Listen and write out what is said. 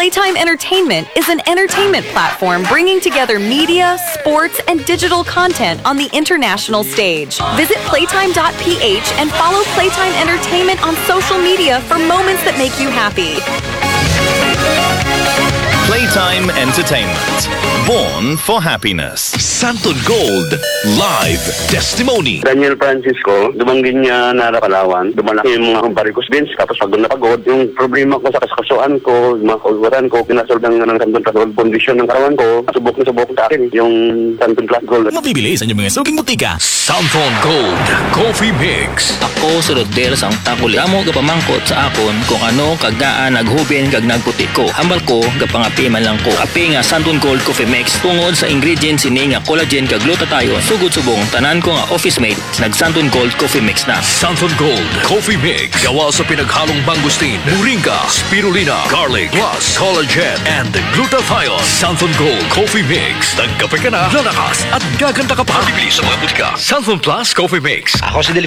Playtime Entertainment is an entertainment platform bringing together media, sports, and digital content on the international stage. Visit playtime.ph and follow Playtime Entertainment on social media for moments that make you happy. Playtime Entertainment. Born for happiness. Santon Gold Live Testimony. Daniel Francisco, dumanggin niya na Palawan. Dumalaki yung mga varicose veins, tapos pagod na pagod. Yung problema ko sa kaskasuan ko, yung mga kauluran ko, pinasolve ng Santon Plus Gold condition ng katawan ko. Subok na subok sa akin yung Santon Plus Gold. Mabibili sa inyong mga suking butika. Santon Gold Coffee Mix. Ako sa Rodel sang takuli. Amo gapamangkot sa akon kung ano kagdaan naghubin kag nagputi ko. Hambal ko gapangapi man lang ko. Api nga Santon Gold Coffee Mix tungod sa ingredients ini nga collagen kag glutathione sugod subong tanan ko nga office mate nag Santon Gold Coffee Mix na. Santon Gold Coffee Mix gawa sa pinaghalong mangustin, moringa, spirulina, garlic plus collagen and glutathione. Santon Gold Coffee Mix. Nagkape ka na, lalakas at gaganda ka pa. Bibili sa mga butika. Santon Plus Coffee Mix. Ako si